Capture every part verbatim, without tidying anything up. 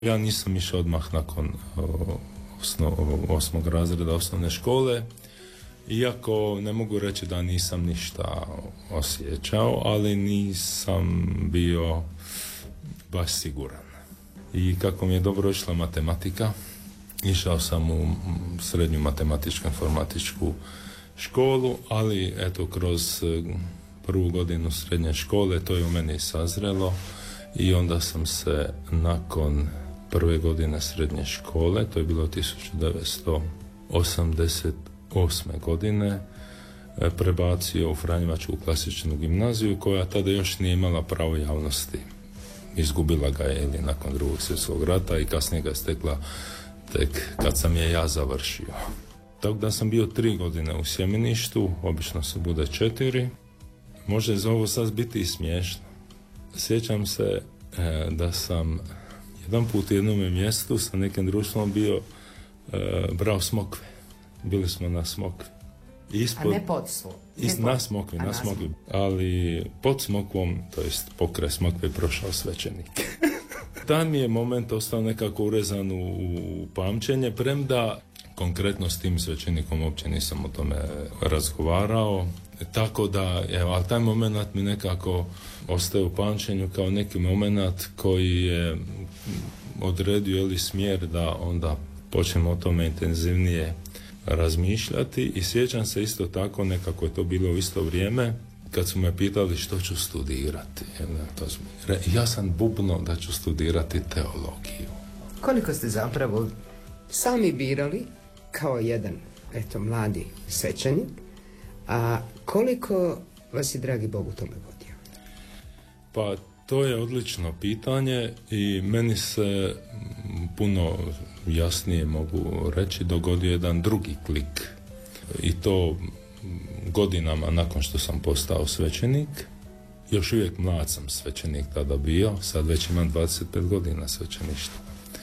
Ja nisam išao odmah nakon osno, osmog razreda osnovne škole, iako ne mogu reći da nisam ništa osjećao, ali nisam bio baš siguran. I kako mi je dobro išla matematika, išao sam u srednju matematičku informatičku školu, ali eto kroz prvu godinu srednje škole to je u meni sazrelo i onda sam se nakon prve godine srednje škole, to je bilo tisuću devetsto osamdeset osme godine, prebacio u Franjevačku klasičnu gimnaziju koja tada još nije imala pravo javnosti. Izgubila ga je ili nakon drugog svjetskog rata i kasnije ga je stekla tek kad sam je ja završio. Tako da sam bio tri godine u sjemeništu, obično se bude četiri. Može za ovo sad biti i smiješno. Sjećam se e, da sam jedan put u jednom mjestu sa nekim društvom bio e, brao smokve. Bili smo na smokvi. Ispod, a ne pod svo. Is, na smokvi, na smokvi. Ali pod smokvom, to jest pokraj smokve, prošao svećenik. Taj mi je moment ostao nekako urezan u, u pamćenje, premda konkretno s tim svećenikom uopće nisam o tome razgovarao. Tako da, evo, ali taj moment mi nekako ostaje u pamćenju kao neki moment koji je odredio ili smjer da onda počnemo o tome intenzivnije razmišljati. I sjećam se isto tako, nekako je to bilo u isto vrijeme, kad su me pitali što ću studirati. Ja sam bubno da ću studirati teologiju. Koliko ste zapravo sami birali kao jedan, eto, mladi svećenik, a koliko vas je, dragi Bog, u tome vodio? Pa to je odlično pitanje i meni se puno jasnije mogu reći dogodio jedan drugi klik. I to godinama nakon što sam postao svećenik. Još uvijek mlad sam svećenik tada bio, sad već imam dvadeset pet godina svećeništva.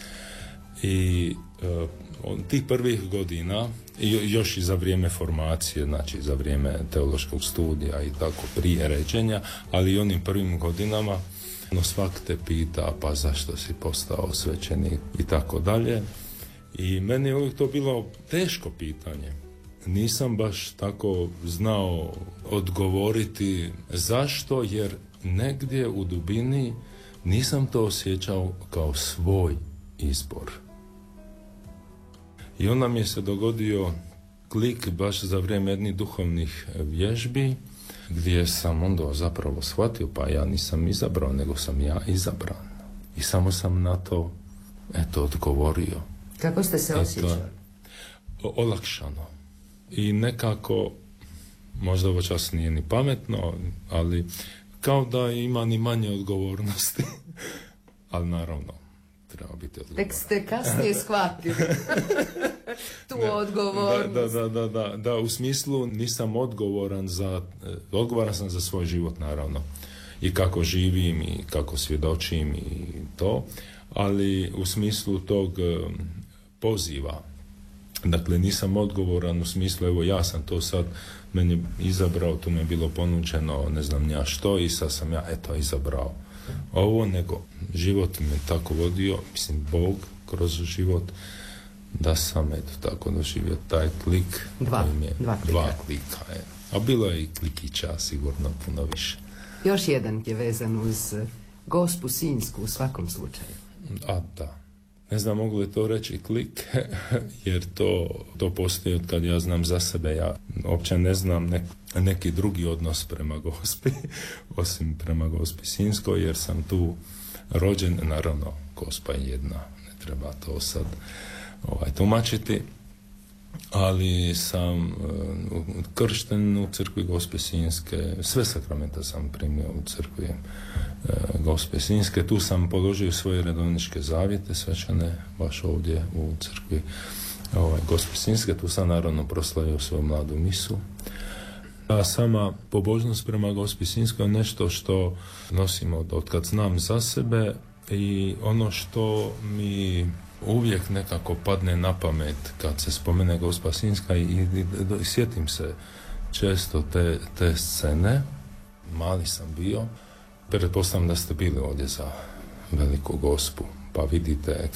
I uh, od tih prvih godina, i još i za vrijeme formacije, znači za vrijeme teološkog studija i tako prije ređenja, ali i onim prvim godinama, no svak te pita pa zašto si postao svećenik i tako dalje. I meni je uvijek to bilo teško pitanje. Nisam baš tako znao odgovoriti zašto, jer negdje u dubini nisam to osjećao kao svoj izbor. I onda mi je se dogodio klik baš za vrijeme jednih duhovnih vježbi, gdje sam onda zapravo shvatio, pa ja nisam izabrao, nego sam ja izabran. I samo sam na to, eto, odgovorio. Kako ste se osjećali? Olakšano. I nekako, možda ovo čas nije ni pametno, ali kao da ima ni manje odgovornosti. Ali naravno, treba biti odgovoran. Tek ste kasnije shvatili tu ne, odgovornost. Da, da, da, da, da, u smislu nisam odgovoran za, odgovoran sam za svoj život, naravno. I kako živim i kako svjedočim i to, ali u smislu tog poziva. Dakle, nisam odgovoran u smislu, evo ja sam to sad, meni izabrao, tu mi je bilo ponuđeno, ne znam ja što, i sad sam ja, eto, izabrao ovo, nego život me tako vodio, mislim, Bog kroz život, da sam, eto, tako doživio taj klik. Dva, je, dva klika. Dva klika, je. A bilo je i klikića, sigurno, puno više. Još jedan je vezan uz Gospu Sinjsku u svakom slučaju. A, da. Ne znam mogu li to reći klik, jer to, to postoji od kad ja znam za sebe. Ja uopće ne znam nek, neki drugi odnos prema Gospi, osim prema Gospi Sinjskoj, jer sam tu rođen, naravno, Gospa je jedna, ne treba to sad ovaj, tumačiti, ali sam uh, kršten u crkvi Gospe Sinjske, sve sakramenta sam primio u crkvi uh, Gospe Sinjske, tu sam položio svoje redovničke zavjete svečane baš ovdje u crkvi ovaj, Gospe Sinjske, tu sam naravno proslavio svoju mladu misu. A sama pobožnost prema Gospi Sinjskoj je nešto što nosim od, od kad znam za sebe i ono što mi uvijek nekako padne na pamet kad se spomene Gospa Sinjska i, i, i, i sjetim se često te, te scene. Mali sam bio, pretpostavljam da ste bili ovdje za Veliku Gospu, pa vidite